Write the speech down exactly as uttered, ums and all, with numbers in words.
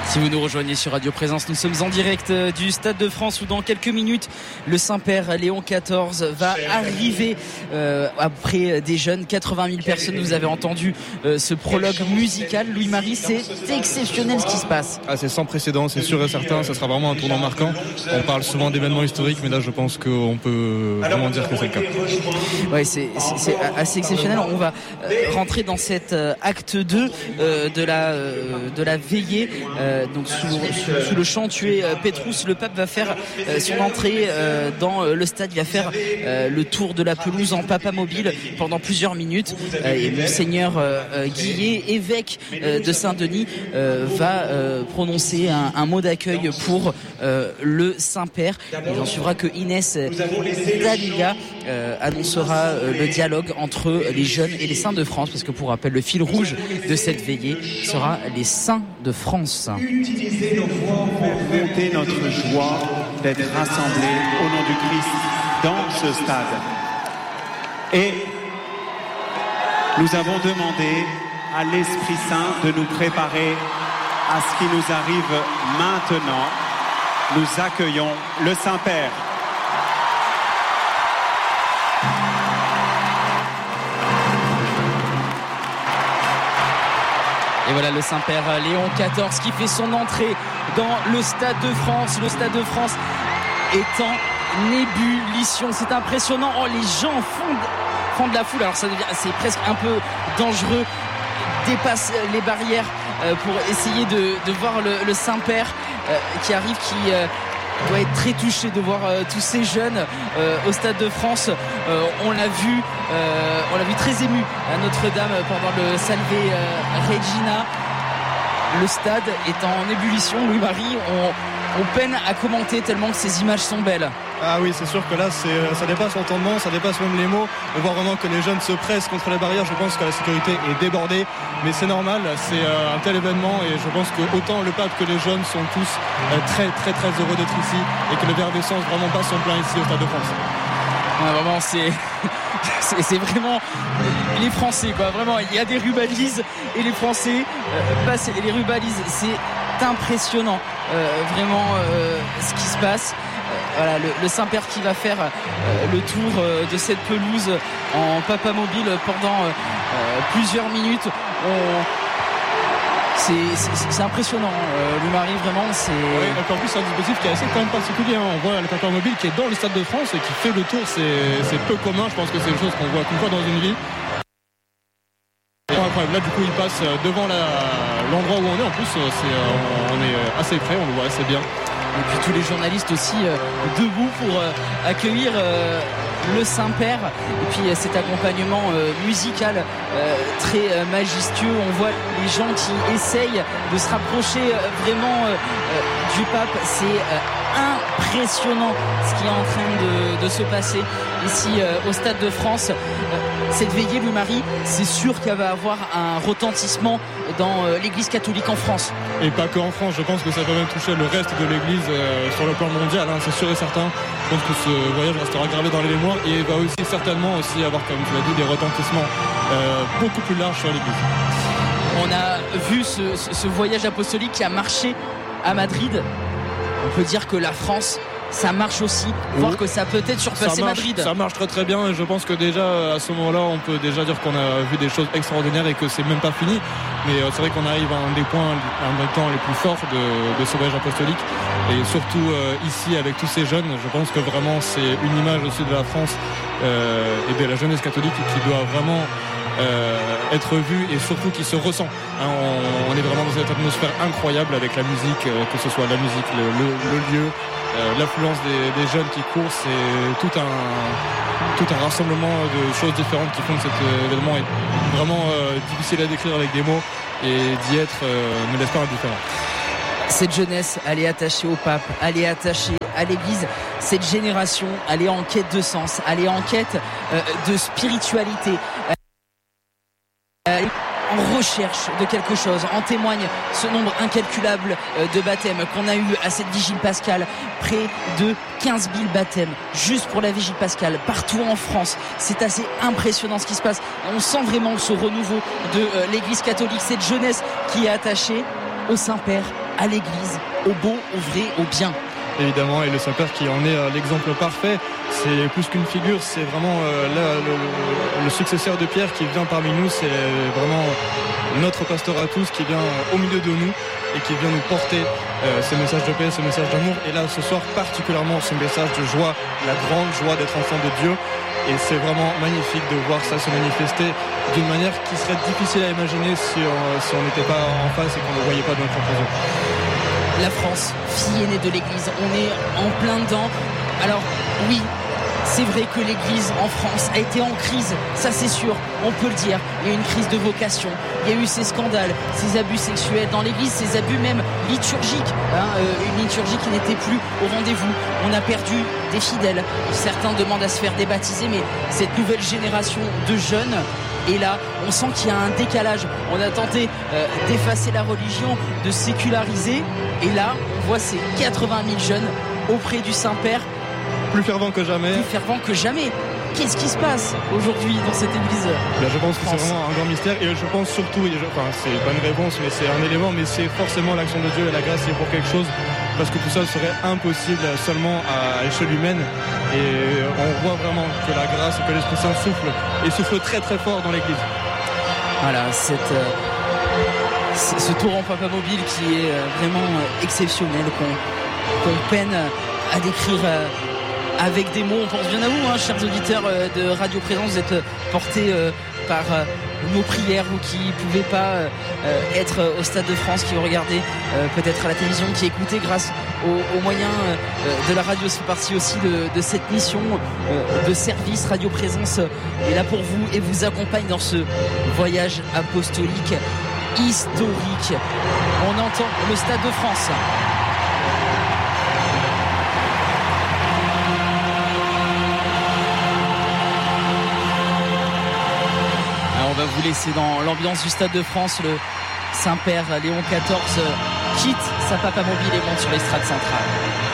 Si vous nous rejoignez sur Radio Présence, nous sommes en direct du Stade de France où dans quelques minutes le Saint-Père Léon quatorze va arriver euh, après des jeunes. quatre-vingt mille personnes, vous avez entendu euh, ce prologue musical. Louis-Marie, c'est exceptionnel ce qui se passe. Ah, c'est sans précédent, c'est sûr et certain, ça sera vraiment un tournant marquant. On parle souvent d'événements historiques, mais là je pense qu'on peut vraiment dire que c'est le cas. Ouais, c'est, c'est, c'est assez exceptionnel. On va rentrer dans cet acte deux euh, de, la, euh, de la veillée. Euh, donc sous, sous, sous le chant tué euh, Pétrus, le pape va faire euh, son entrée euh, dans euh, le stade, il va faire euh, le tour de la pelouse en papa mobile pendant plusieurs minutes euh, et Monseigneur euh, Guillet, évêque euh, de Saint-Denis, euh, va euh, prononcer un, un mot d'accueil pour euh, le Saint-Père. Il en suivra que Inès Daliga euh, annoncera euh, le dialogue entre les jeunes et les saints de France, parce que pour rappel, le fil rouge de cette veillée sera les saints de France. Utiliser nos voix pour monter notre joie d'être rassemblés au nom du Christ dans ce stade. Et nous avons demandé à l'Esprit Saint de nous préparer à ce qui nous arrive maintenant. Nous accueillons le Saint-Père. Et voilà le Saint-Père Léon quatorze qui fait son entrée dans le Stade de France. Le Stade de France est en ébullition. C'est impressionnant. Oh, les gens font de, font de la foule. Alors ça devient, c'est presque un peu dangereux. Dépasse les barrières euh, pour essayer de, de voir le, le Saint-Père euh, qui arrive, qui euh, doit être très touché de voir euh, tous ces jeunes euh, au Stade de France. Euh, on l'a vu, euh, on l'a vu très ému à Notre-Dame pendant le Salve euh, Regina. Le stade est en ébullition. Louis-Marie, on, on peine à commenter tellement que ces images sont belles. Ah oui, c'est sûr que là, c'est, ça dépasse l'entendement, ça dépasse même les mots. On voit vraiment que les jeunes se pressent contre les barrières. Je pense que la sécurité est débordée, mais c'est normal, c'est un tel événement et je pense que autant le pape que les jeunes sont tous très très très heureux d'être ici et que l'effervescence vraiment passe son plein ici au Stade de France. Ouais, vraiment, c'est, c'est, c'est vraiment les Français, quoi. Vraiment, il y a des rubalises et les Français euh, passent les rubalises. C'est impressionnant, euh, vraiment, euh, ce qui se passe. Voilà, le, le Saint-Père qui va faire euh, le tour euh, de cette pelouse en papa mobile pendant euh, plusieurs minutes. On... C'est, c'est, c'est impressionnant, euh, Louis-Marie, vraiment. C'est... Oui, en plus, c'est un dispositif qui est assez quand même particulier. Hein. On voit le papa mobile qui est dans le Stade de France et qui fait le tour. C'est, c'est peu commun. Je pense que c'est une chose qu'on voit qu'une fois dans une vie. Incroyable. Là, du coup, il passe devant la, l'endroit où on est. En plus, c'est, on est assez près, on le voit assez bien. Et puis tous les journalistes aussi euh, debout pour euh, accueillir euh, le Saint-Père. Et puis euh, cet accompagnement euh, musical euh, très euh, majestueux. On voit les gens qui essayent de se rapprocher euh, vraiment euh, euh, du pape. C'est euh, impressionnant ce qui est en train de, de se passer ici euh, au Stade de France. Euh, cette veillée, Louis-Marie, c'est sûr qu'elle va avoir un retentissement dans euh, l'Église catholique en France. Et pas qu'en France, je pense que ça va même toucher le reste de l'Église euh, sur le plan mondial, hein, c'est sûr et certain. Je pense que ce voyage restera gravé dans les mémoires et il va aussi certainement aussi avoir, comme tu l'as dit, des retentissements euh, beaucoup plus larges sur l'Église. On a vu ce, ce, ce voyage apostolique qui a marché à Madrid. On peut dire que la France, ça marche aussi, voire que ça peut être surpasser Madrid. Ça marche très très bien et je pense que déjà à ce moment-là on peut déjà dire qu'on a vu des choses extraordinaires et que c'est même pas fini, mais c'est vrai qu'on arrive à un des points, un des temps les plus forts de, de ce voyage apostolique et surtout euh, ici avec tous ces jeunes. Je pense que vraiment c'est une image aussi de la France euh, et de la jeunesse catholique qui doit vraiment Euh, être vu et surtout qui se ressent, hein, on, on est vraiment dans cette atmosphère incroyable avec la musique, euh, que ce soit la musique, le, le, le lieu, euh, l'affluence des, des jeunes qui courent, c'est tout un, tout un rassemblement de choses différentes qui font que cet événement est vraiment euh, difficile à décrire avec des mots et d'y être euh, ne laisse pas indifférent. Cette jeunesse, elle est attachée au pape, elle est attachée à l'église. Cette génération, elle est en quête de sens, elle est en quête euh, de spiritualité. En recherche de quelque chose. En témoigne ce nombre incalculable de baptêmes qu'on a eu à cette vigile pascale. Près de quinze mille baptêmes juste pour la vigile pascale partout en France. C'est assez impressionnant ce qui se passe. On sent vraiment ce renouveau de l'église catholique, cette jeunesse qui est attachée au Saint-Père, à l'église, au beau, au vrai, au bien. Évidemment, et le Saint-Père qui en est euh, l'exemple parfait, c'est plus qu'une figure, c'est vraiment euh, là, le, le, le successeur de Pierre qui vient parmi nous, c'est vraiment notre pasteur à tous qui vient au milieu de nous et qui vient nous porter euh, ce message de paix, ce message d'amour, et là ce soir particulièrement ce message de joie, la grande joie d'être enfant de Dieu. Et c'est vraiment magnifique de voir ça se manifester d'une manière qui serait difficile à imaginer si on si on n'était pas en face et qu'on ne voyait pas de notre propre yeux. La France, fille aînée de l'Église, on est en plein dedans. Alors oui, c'est vrai que l'Église en France a été en crise, ça c'est sûr, on peut le dire. Il y a eu une crise de vocation, il y a eu ces scandales, ces abus sexuels dans l'Église, ces abus même liturgiques, hein, euh, une liturgie qui n'était plus au rendez-vous. On a perdu des fidèles, certains demandent à se faire débaptiser, mais cette nouvelle génération de jeunes, et là, on sent qu'il y a un décalage. On a tenté euh, d'effacer la religion, de séculariser, et là, on voit ces quatre-vingt mille jeunes auprès du Saint-Père. Plus fervent que jamais. Plus fervent que jamais. Qu'est-ce qui se passe aujourd'hui dans cette église? Là, je pense que c'est vraiment un grand mystère, et je pense surtout, et je, enfin c'est pas une réponse mais c'est un élément, mais c'est forcément l'action de Dieu et la grâce, c'est pour quelque chose, parce que tout ça serait impossible seulement à échelle humaine, et on voit vraiment que la grâce et que l'Esprit Saint souffle, et souffle très très fort dans l'église. Voilà, cette, euh, ce torrent Papa Mobile qui est euh, vraiment euh, exceptionnel, qu'on, qu'on peine à décrire euh, avec des mots. On pense bien à vous, hein, chers auditeurs euh, de Radio Présence, vous êtes euh, portés euh, par euh, nos prières, vous qui ne pouvez pas euh, être au Stade de France, qui vous regardez euh, peut-être à la télévision, qui écoutez grâce aux, aux moyens euh, de la radio. C'est partie aussi de, de cette mission euh, de service. Radio Présence est là pour vous et vous accompagne dans ce voyage apostolique historique. On entend le Stade de France. On va vous laisser dans l'ambiance du Stade de France. Le Saint-Père Léon quatorze quitte sa Papa Mobile et monte sur l'estrade centrale.